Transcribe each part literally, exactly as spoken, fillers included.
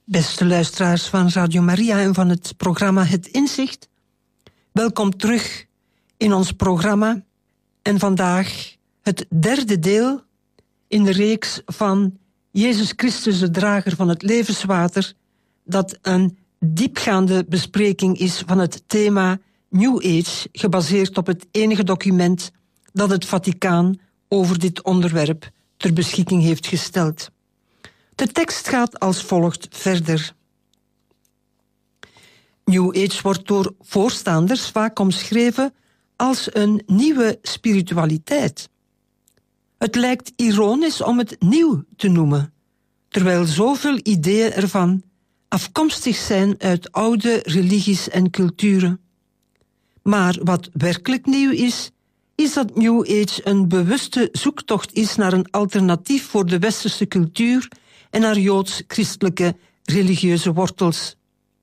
Beste luisteraars van Radio Maria en van het programma Het Inzicht, welkom terug in ons programma en vandaag het derde deel in de reeks van Jezus Christus, de drager van het levenswater, dat een diepgaande bespreking is van het thema New Age, gebaseerd op het enige document dat het Vaticaan over dit onderwerp ter beschikking heeft gesteld. De tekst gaat als volgt verder. New Age wordt door voorstanders vaak omschreven als een nieuwe spiritualiteit. Het lijkt ironisch om het nieuw te noemen, terwijl zoveel ideeën ervan afkomstig zijn uit oude religies en culturen. Maar wat werkelijk nieuw is, is dat New Age een bewuste zoektocht is naar een alternatief voor de westerse cultuur en naar joods-christelijke religieuze wortels.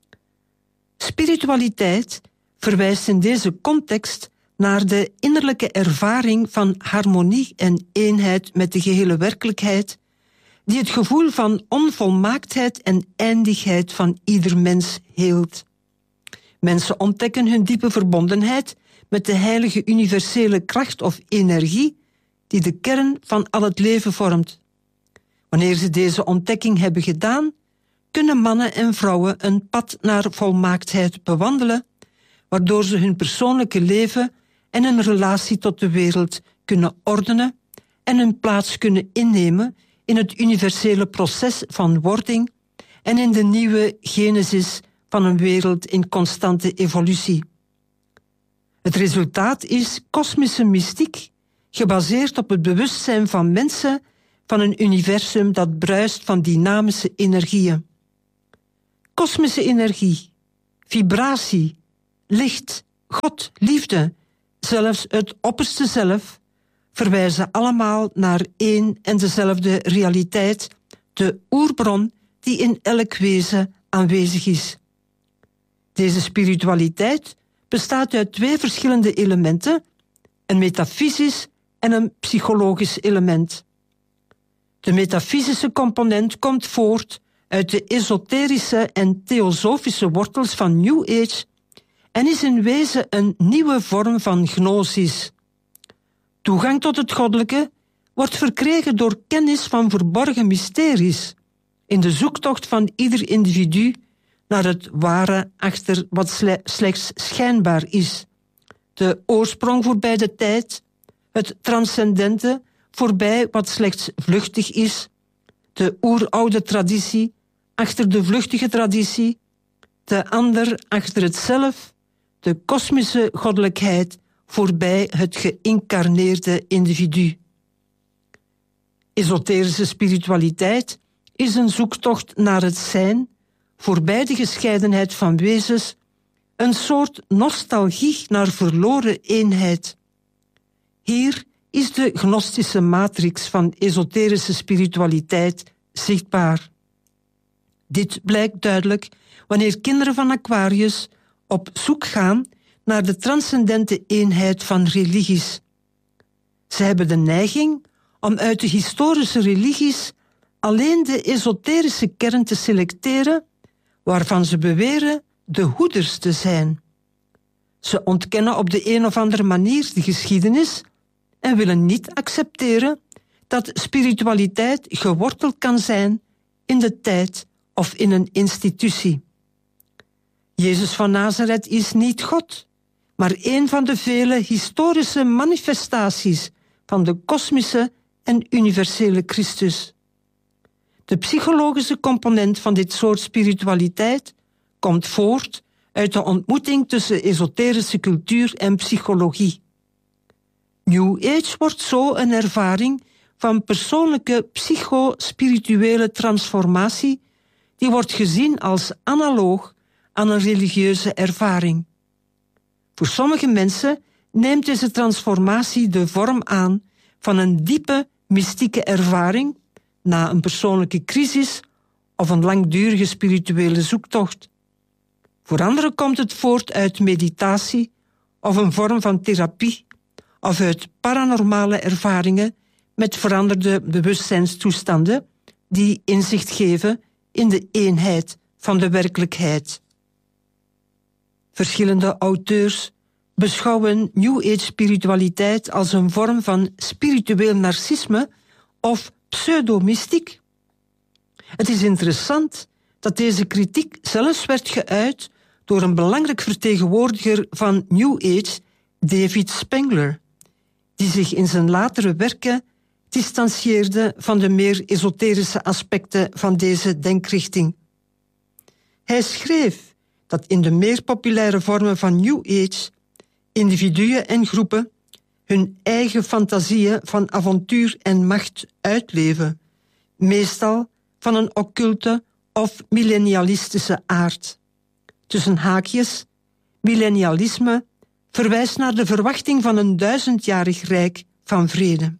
Spiritualiteit verwijst in deze context naar de innerlijke ervaring van harmonie en eenheid met de gehele werkelijkheid, die het gevoel van onvolmaaktheid en eindigheid van ieder mens heelt. Mensen ontdekken hun diepe verbondenheid met de heilige universele kracht of energie die de kern van al het leven vormt. Wanneer ze deze ontdekking hebben gedaan, kunnen mannen en vrouwen een pad naar volmaaktheid bewandelen, waardoor ze hun persoonlijke leven en hun relatie tot de wereld kunnen ordenen en hun plaats kunnen innemen in het universele proces van wording en in de nieuwe genesis van een wereld in constante evolutie. Het resultaat is kosmische mystiek, gebaseerd op het bewustzijn van mensen van een universum dat bruist van dynamische energieën. Kosmische energie, vibratie, licht, God, liefde, zelfs het opperste zelf, verwijzen allemaal naar één en dezelfde realiteit, de oerbron die in elk wezen aanwezig is. Deze spiritualiteit bestaat uit twee verschillende elementen, een metafysisch en een psychologisch element. De metafysische component komt voort uit de esoterische en theosofische wortels van New Age en is in wezen een nieuwe vorm van gnosis. Toegang tot het goddelijke wordt verkregen door kennis van verborgen mysteries, in de zoektocht van ieder individu naar het ware achter wat sle- slechts schijnbaar is. De oorsprong voorbij de tijd, het transcendente voorbij wat slechts vluchtig is, de oeroude traditie achter de vluchtige traditie, de ander achter het zelf, de kosmische goddelijkheid voorbij het geïncarneerde individu. Esoterische spiritualiteit is een zoektocht naar het zijn, voorbij de gescheidenheid van wezens, een soort nostalgie naar verloren eenheid. Hier is de gnostische matrix van esoterische spiritualiteit zichtbaar. Dit blijkt duidelijk wanneer kinderen van Aquarius op zoek gaan naar de transcendente eenheid van religies. Ze hebben de neiging om uit de historische religies alleen de esoterische kern te selecteren, waarvan ze beweren de hoeders te zijn. Ze ontkennen op de een of andere manier de geschiedenis en willen niet accepteren dat spiritualiteit geworteld kan zijn in de tijd of in een institutie. Jezus van Nazareth is niet God, maar een van de vele historische manifestaties van de kosmische en universele Christus. De psychologische component van dit soort spiritualiteit komt voort uit de ontmoeting tussen esoterische cultuur en psychologie. New Age wordt zo een ervaring van persoonlijke psycho-spirituele transformatie die wordt gezien als analoog aan een religieuze ervaring. Voor sommige mensen neemt deze transformatie de vorm aan van een diepe mystieke ervaring na een persoonlijke crisis of een langdurige spirituele zoektocht. Voor anderen komt het voort uit meditatie of een vorm van therapie of uit paranormale ervaringen met veranderde bewustzijnstoestanden die inzicht geven in de eenheid van de werkelijkheid. Verschillende auteurs beschouwen New Age spiritualiteit als een vorm van spiritueel narcisme of pseudomystiek. Het is interessant dat deze kritiek zelfs werd geuit door een belangrijk vertegenwoordiger van New Age, David Spengler, die zich in zijn latere werken distancieerde van de meer esoterische aspecten van deze denkrichting. Hij schreef dat in de meer populaire vormen van New Age individuen en groepen hun eigen fantasieën van avontuur en macht uitleven, meestal van een occulte of millennialistische aard. Tussen haakjes, millennialisme verwijst naar de verwachting van een duizendjarig rijk van vrede.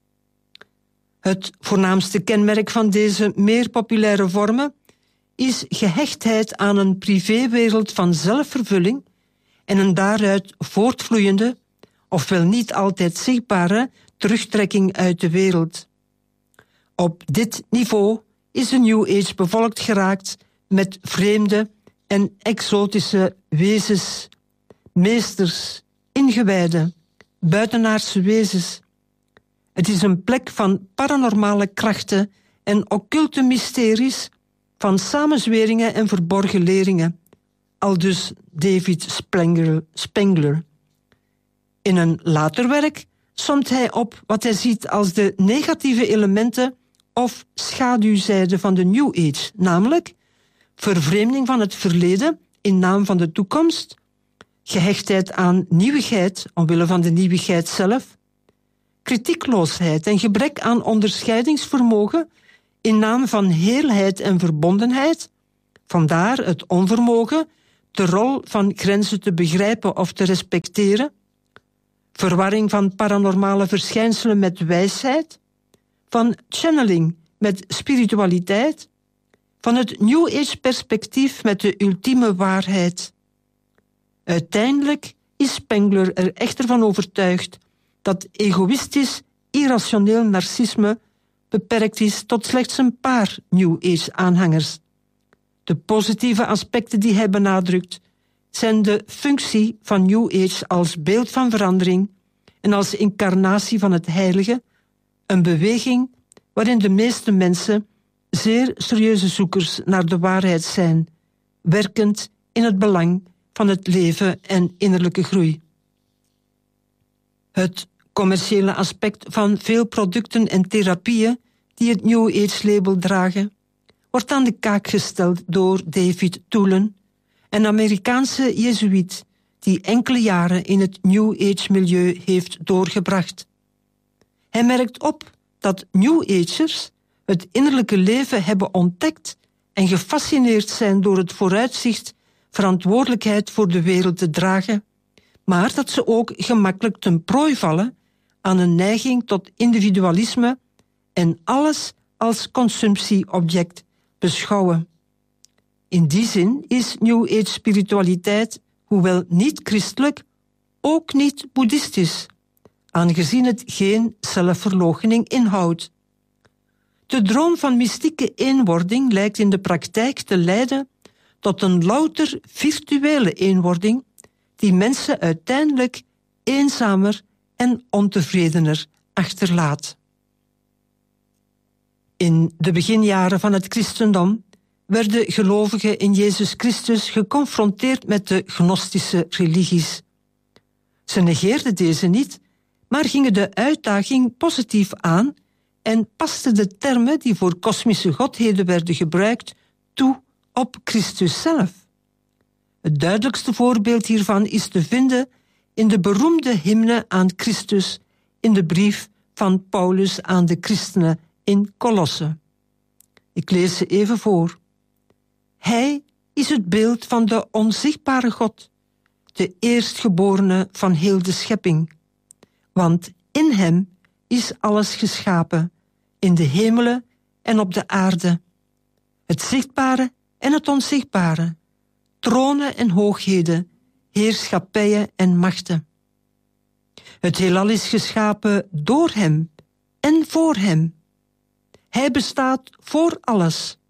Het voornaamste kenmerk van deze meer populaire vormen is gehechtheid aan een privéwereld van zelfvervulling en een daaruit voortvloeiende, ofwel niet altijd zichtbare, terugtrekking uit de wereld. Op dit niveau is de New Age bevolkt geraakt met vreemde en exotische wezens, meesters, ingewijden, buitenaardse wezens. Het is een plek van paranormale krachten en occulte mysteries, van samenzweringen en verborgen leringen, aldus David Spengler. Spengler. In een later werk somt hij op wat hij ziet als de negatieve elementen of schaduwzijde van de New Age, namelijk vervreemding van het verleden in naam van de toekomst, gehechtheid aan nieuwigheid omwille van de nieuwigheid zelf, kritiekloosheid en gebrek aan onderscheidingsvermogen in naam van heelheid en verbondenheid, vandaar het onvermogen de rol van grenzen te begrijpen of te respecteren, verwarring van paranormale verschijnselen met wijsheid, van channeling met spiritualiteit, van het New Age perspectief met de ultieme waarheid. Uiteindelijk is Spengler er echter van overtuigd dat egoïstisch, irrationeel narcisme beperkt is tot slechts een paar New Age-aanhangers. De positieve aspecten die hij benadrukt zijn de functie van New Age als beeld van verandering en als incarnatie van het heilige, een beweging waarin de meeste mensen zeer serieuze zoekers naar de waarheid zijn, werkend in het belang van het leven en innerlijke groei. Het commerciële aspect van veel producten en therapieën die het New Age-label dragen, wordt aan de kaak gesteld door David Tullen, een Amerikaanse jezuïet die enkele jaren in het New Age-milieu heeft doorgebracht. Hij merkt op dat New Agers het innerlijke leven hebben ontdekt en gefascineerd zijn door het vooruitzicht verantwoordelijkheid voor de wereld te dragen, maar dat ze ook gemakkelijk ten prooi vallen aan een neiging tot individualisme en alles als consumptieobject beschouwen. In die zin is New Age spiritualiteit, hoewel niet christelijk, ook niet boeddhistisch, aangezien het geen zelfverloochening inhoudt. De droom van mystieke eenwording lijkt in de praktijk te leiden tot een louter virtuele eenwording die mensen uiteindelijk eenzamer en ontevredener achterlaat. In de beginjaren van het christendom werden gelovigen in Jezus Christus geconfronteerd met de gnostische religies. Ze negeerden deze niet, maar gingen de uitdaging positief aan en pasten de termen die voor kosmische godheden werden gebruikt toe op Christus zelf. Het duidelijkste voorbeeld hiervan is te vinden in de beroemde hymne aan Christus in de brief van Paulus aan de christenen in Kolosse. Ik lees ze even voor. Hij is het beeld van de onzichtbare God, de eerstgeborene van heel de schepping. Want in hem is alles geschapen, in de hemelen en op de aarde. Het zichtbare en het onzichtbare, tronen en hoogheden, heerschappijen en machten. Het heelal is geschapen door hem en voor hem. Hij bestaat voor alles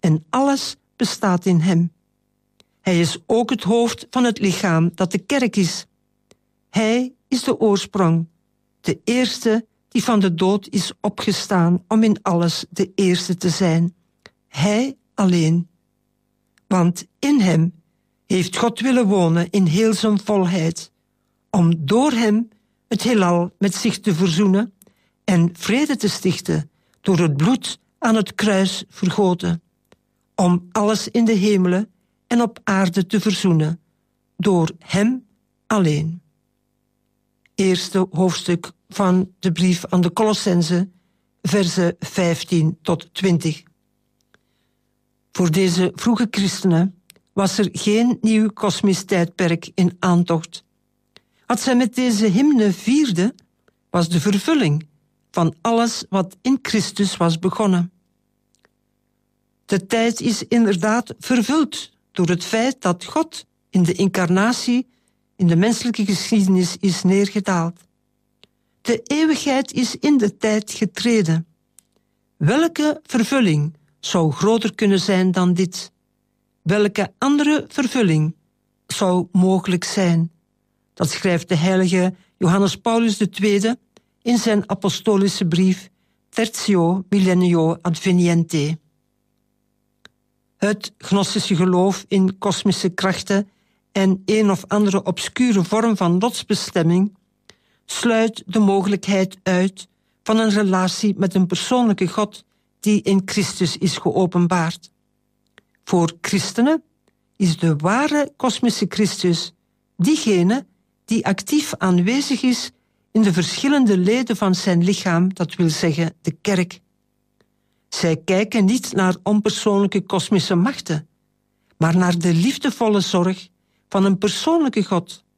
en alles bestaat in hem. Hij is ook het hoofd van het lichaam dat de kerk is. Hij is de oorsprong, de eerste die van de dood is opgestaan om in alles de eerste te zijn. Hij alleen. Want in hem heeft God willen wonen in heel zijn volheid, om door hem het heelal met zich te verzoenen en vrede te stichten door het bloed aan het kruis vergoten, om alles in de hemelen en op aarde te verzoenen, door hem alleen. Eerste hoofdstuk van de brief aan de Colossenzen, versen vijftien tot twintig. Voor deze vroege christenen was er geen nieuw kosmisch tijdperk in aantocht. Wat zij met deze hymne vierden, was de vervulling van alles wat in Christus was begonnen. De tijd is inderdaad vervuld door het feit dat God in de incarnatie in de menselijke geschiedenis is neergedaald. De eeuwigheid is in de tijd getreden. Welke vervulling zou groter kunnen zijn dan dit? Welke andere vervulling zou mogelijk zijn? Dat schrijft de heilige Johannes Paulus de Tweede in zijn apostolische brief Tertio Millennio Adveniente. Het gnostische geloof in kosmische krachten en een of andere obscure vorm van lotsbestemming sluit de mogelijkheid uit van een relatie met een persoonlijke God die in Christus is geopenbaard. Voor christenen is de ware kosmische Christus diegene die actief aanwezig is in de verschillende leden van zijn lichaam, dat wil zeggen de kerk. Zij kijken niet naar onpersoonlijke kosmische machten, maar naar de liefdevolle zorg van een persoonlijke God,